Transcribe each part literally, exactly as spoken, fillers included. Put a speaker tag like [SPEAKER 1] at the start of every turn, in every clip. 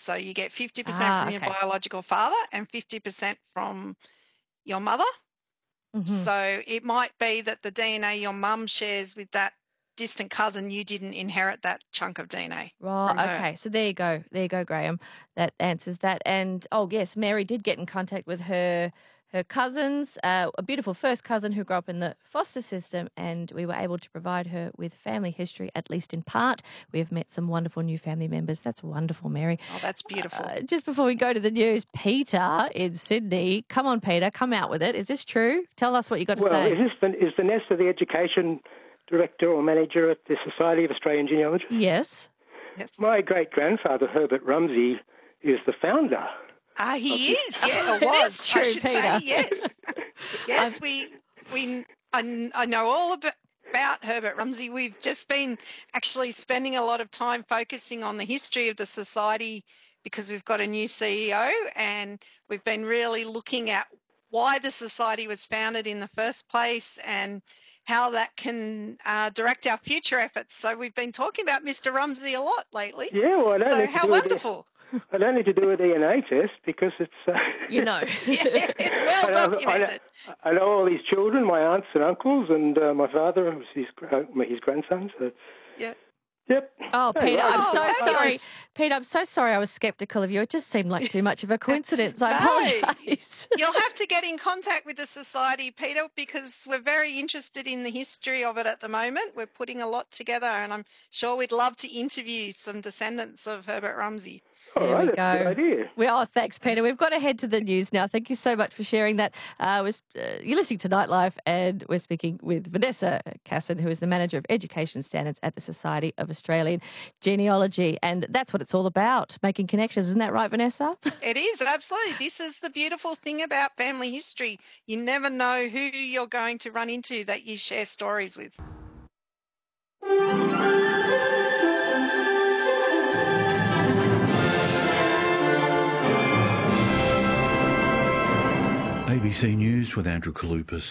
[SPEAKER 1] So you get fifty percent
[SPEAKER 2] Ah,
[SPEAKER 1] from your
[SPEAKER 2] okay.
[SPEAKER 1] biological father and fifty percent from your mother.
[SPEAKER 2] Mhm.
[SPEAKER 1] So it might be that the D N A your mum shares with that distant cousin, you didn't inherit that chunk of D N A
[SPEAKER 2] Right,
[SPEAKER 1] from her.
[SPEAKER 2] okay. So there you go. There you go, Graham. That answers that. And, oh, yes, Mary did get in contact with her her cousins, uh, a beautiful first cousin who grew up in the foster system, and we were able to provide her with family history, at least in part. We have met some wonderful new family members. That's wonderful, Mary.
[SPEAKER 1] Oh, that's beautiful.
[SPEAKER 2] Uh, just before we go to the news, Peter in Sydney. Come on, Peter, come out with it. Is this true? Tell us what you got to
[SPEAKER 3] well,
[SPEAKER 2] say.
[SPEAKER 3] Well, is, this, is Vanessa the education director or manager at the Society of Australian Genealogy?
[SPEAKER 2] Yes.
[SPEAKER 1] Yes.
[SPEAKER 3] My great-grandfather, Herbert Rumsey, is the founder.
[SPEAKER 1] Ah, he
[SPEAKER 3] of
[SPEAKER 1] is. Yeah,
[SPEAKER 2] It
[SPEAKER 1] it was.
[SPEAKER 2] is true,
[SPEAKER 1] I should
[SPEAKER 2] Peter.
[SPEAKER 1] say yes. Yes, we we I, I know all about, about Herbert Rumsey. We've just been actually spending a lot of time focusing on the history of the society because we've got a new C E O, and we've been really looking at why the society was founded in the first place and how that can uh, direct our future efforts. So we've been talking about Mister Rumsey a lot lately.
[SPEAKER 3] Yeah, well, I don't
[SPEAKER 1] so
[SPEAKER 3] need to
[SPEAKER 1] how
[SPEAKER 3] do
[SPEAKER 1] wonderful.
[SPEAKER 3] A, I don't need to do a D N A test because it's... Uh,
[SPEAKER 2] You know.
[SPEAKER 1] Yeah, it's well
[SPEAKER 3] I know,
[SPEAKER 1] documented.
[SPEAKER 3] I know, I know all his children, my aunts and uncles, and uh, my father was his, uh, his grandson. So,
[SPEAKER 1] Yeah.
[SPEAKER 3] yep.
[SPEAKER 2] Oh,
[SPEAKER 3] Hey,
[SPEAKER 2] Peter,
[SPEAKER 3] right.
[SPEAKER 2] I'm so
[SPEAKER 1] Oh,
[SPEAKER 2] sorry.
[SPEAKER 1] fabulous.
[SPEAKER 2] Peter, I'm so sorry I was sceptical of you. It just seemed like too much of a coincidence. I
[SPEAKER 1] No.
[SPEAKER 2] apologise.
[SPEAKER 1] You'll have to get in contact with the society, Peter, because we're very interested in the history of it at the moment. We're putting a lot together, and I'm sure we'd love to interview some descendants of Herbert Rumsey.
[SPEAKER 3] All
[SPEAKER 2] There
[SPEAKER 3] right,
[SPEAKER 2] we
[SPEAKER 3] that's a
[SPEAKER 2] go.
[SPEAKER 3] good idea.
[SPEAKER 2] We, oh, thanks, Peter. We've got to head to the news now. Thank you so much for sharing that. Uh, was, uh, you're listening to Nightlife, and we're speaking with Vanessa Casson, who is the Manager of Education Standards at the Society of Australian Genealogy. And that's what it's all about, making connections. Isn't that right, Vanessa?
[SPEAKER 1] It is, absolutely. This is the beautiful thing about family history. You never know who you're going to run into that you share stories with.
[SPEAKER 4] A B C News with Andrew Kalupas.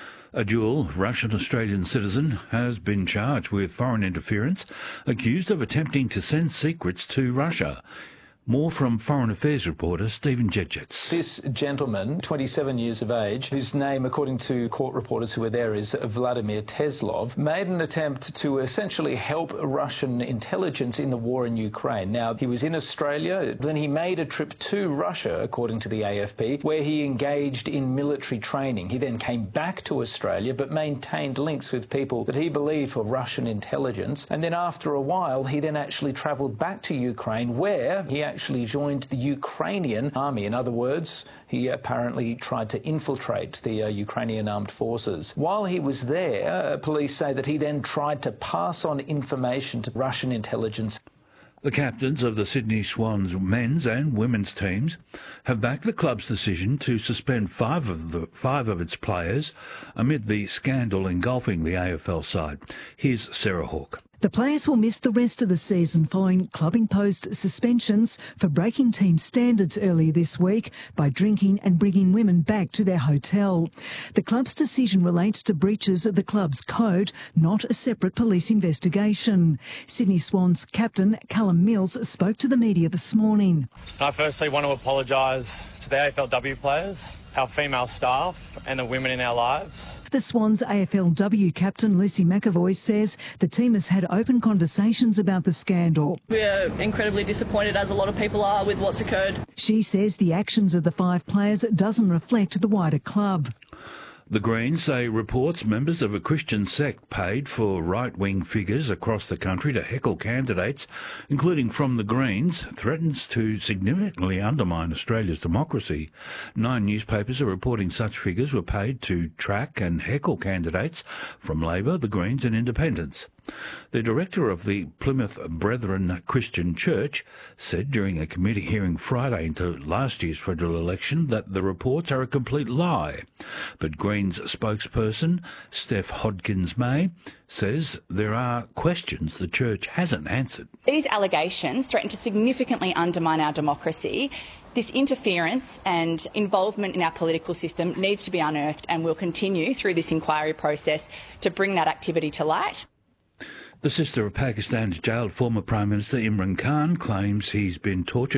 [SPEAKER 4] A dual Russian-Australian citizen has been charged with foreign interference, accused of attempting to send secrets to Russia. More from Foreign Affairs reporter Stephen Jedgetz.
[SPEAKER 5] This gentleman, twenty-seven years of age, whose name, according to court reporters who were there, is Vladimir Teslov, made an attempt to essentially help Russian intelligence in the war in Ukraine. Now, he was in Australia, then he made a trip to Russia, according to the A F P, where he engaged in military training. He then came back to Australia, but maintained links with people that he believed were Russian intelligence. And then after a while, he then actually travelled back to Ukraine, where he actually actually joined the Ukrainian army. In other words, he apparently tried to infiltrate the uh, Ukrainian armed forces. While he was there, uh, police say that he then tried to pass on information to Russian intelligence.
[SPEAKER 4] The captains of the Sydney Swans men's and women's teams have backed the club's decision to suspend five of the five of its players amid the scandal engulfing the A F L side. Here's Sarah Hawke.
[SPEAKER 6] The players will miss the rest of the season following club-imposed suspensions for breaking team standards earlier this week by drinking and bringing women back to their hotel. The club's decision relates to breaches of the club's code, not a separate police investigation. Sydney Swans captain Callum Mills spoke to the media this morning.
[SPEAKER 7] I firstly want to apologise to the A F L W players, our female staff and the women in our lives.
[SPEAKER 6] The Swans A F L W captain Lucy McAvoy says the team has had open conversations about the scandal.
[SPEAKER 8] We're incredibly disappointed, as a lot of people are, with what's occurred.
[SPEAKER 6] She says the actions of the five players doesn't reflect the wider club.
[SPEAKER 4] The Greens say reports members of a Christian sect paid for right-wing figures across the country to heckle candidates, including from the Greens, threatens to significantly undermine Australia's democracy. Nine newspapers are reporting such figures were paid to track and heckle candidates from Labor, the Greens and Independents. The director of the Plymouth Brethren Christian Church said during a committee hearing Friday into last year's federal election that the reports are a complete lie. But Greens spokesperson Steph Hodkins-May says there are questions the church hasn't answered.
[SPEAKER 9] These allegations threaten to significantly undermine our democracy. This interference and involvement in our political system needs to be unearthed, and we'll continue through this inquiry process to bring that activity to light.
[SPEAKER 4] The sister of Pakistan's jailed former Prime Minister Imran Khan claims he's been tortured